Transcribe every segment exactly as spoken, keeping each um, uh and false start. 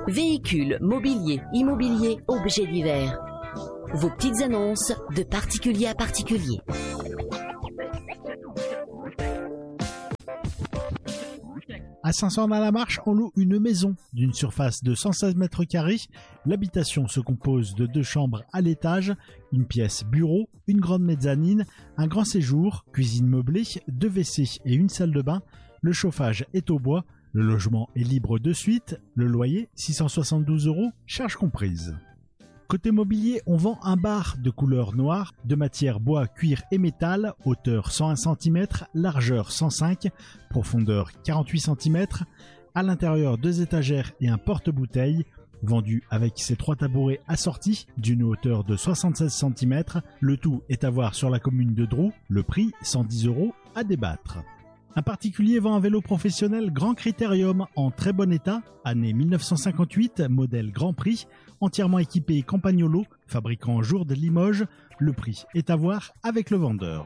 Véhicules, mobilier, immobilier, objets divers. Vos petites annonces de particulier à particulier. À Saint-Saëns-dans-la-Marche, on loue une maison d'une surface de cent seize mètres carrés. L'habitation se compose de deux chambres à l'étage, une pièce bureau, une grande mezzanine, un grand séjour, cuisine meublée, deux W C et une salle de bain. Le chauffage est au bois, le logement est libre de suite, le loyer six cent soixante-douze euros, charges comprises. Côté mobilier, on vend un bar de couleur noire, de matière bois, cuir et métal, hauteur cent un centimètre, largeur cent cinq, profondeur quarante-huit centimètres. À l'intérieur, deux étagères et un porte-bouteilles, vendu avec ses trois tabourets assortis d'une hauteur de soixante-seize centimètres. Le tout est à voir sur la commune de Drou, le prix cent dix euros à débattre. Un particulier vend un vélo professionnel Grand Critérium en très bon état, année mille neuf cent cinquante-huit, modèle Grand Prix, entièrement équipé Campagnolo, fabricant Jourdes Limoges. Le prix est à voir avec le vendeur.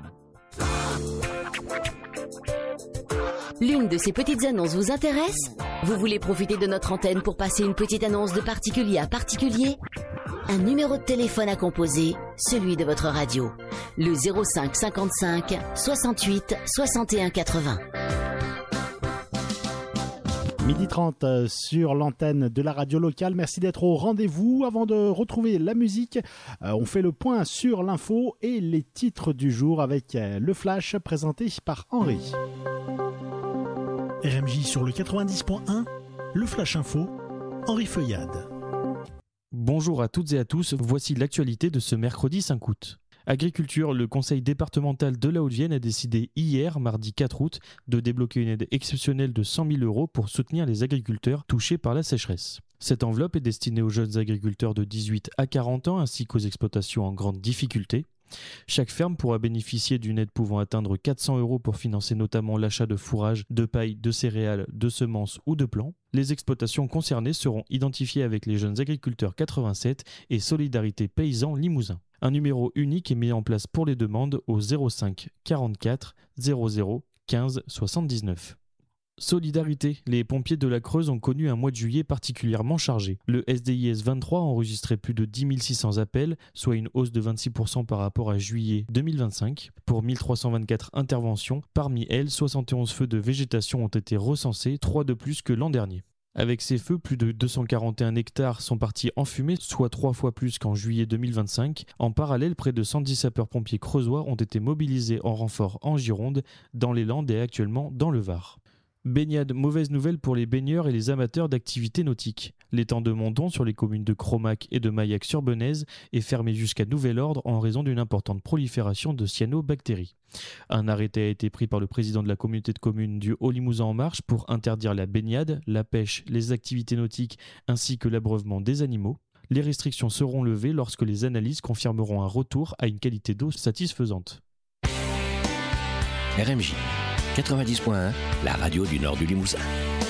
L'une de ces petites annonces vous intéresse ? Vous voulez profiter de notre antenne pour passer une petite annonce de particulier à particulier ? Un numéro de téléphone à composer, celui de votre radio. Le zéro cinq cinquante-cinq soixante-huit soixante et un quatre-vingts. midi trente sur l'antenne de la radio locale. Merci d'être au rendez-vous. Avant de retrouver la musique, euh, on fait le point sur l'info et les titres du jour avec euh, le flash présenté par Henri. R M J sur le quatre-vingt-dix point un, le flash info, Henri Feuillade. Bonjour à toutes et à tous, voici l'actualité de ce mercredi cinq août. Agriculture, le conseil départemental de la Haute-Vienne a décidé hier, mardi quatre août, de débloquer une aide exceptionnelle de cent mille euros pour soutenir les agriculteurs touchés par la sécheresse. Cette enveloppe est destinée aux jeunes agriculteurs de dix-huit à quarante ans ainsi qu'aux exploitations en grande difficulté. Chaque ferme pourra bénéficier d'une aide pouvant atteindre quatre cents euros pour financer notamment l'achat de fourrage, de paille, de céréales, de semences ou de plants. Les exploitations concernées seront identifiées avec les jeunes agriculteurs quatre-vingt-sept et Solidarité Paysans Limousin. Un numéro unique est mis en place pour les demandes au zéro cinq quarante-quatre zéro zéro quinze soixante-dix-neuf. Solidarité, les pompiers de la Creuse ont connu un mois de juillet particulièrement chargé. Le S D I S vingt-trois a enregistré plus de dix mille six cents appels, soit une hausse de vingt-six pour cent par rapport à juillet deux mille vingt-cinq. Pour mille trois cent vingt-quatre interventions, parmi elles, soixante et onze feux de végétation ont été recensés, trois de plus que l'an dernier. Avec ces feux, plus de deux cent quarante et un hectares sont partis en fumée, soit trois fois plus qu'en juillet deux mille vingt-cinq. En parallèle, près de cent dix sapeurs-pompiers creusois ont été mobilisés en renfort en Gironde, dans les Landes et actuellement dans le Var. Baignade, mauvaise nouvelle pour les baigneurs et les amateurs d'activités nautiques. L'étang de Mondon sur les communes de Cromac et de Maillac-sur-Benaise est fermé jusqu'à nouvel ordre en raison d'une importante prolifération de cyanobactéries. Un arrêté a été pris par le président de la communauté de communes du Haut-Limousin en marche pour interdire la baignade, la pêche, les activités nautiques ainsi que l'abreuvement des animaux. Les restrictions seront levées lorsque les analyses confirmeront un retour à une qualité d'eau satisfaisante. R M J quatre-vingt-dix point un, la radio du nord du Limousin.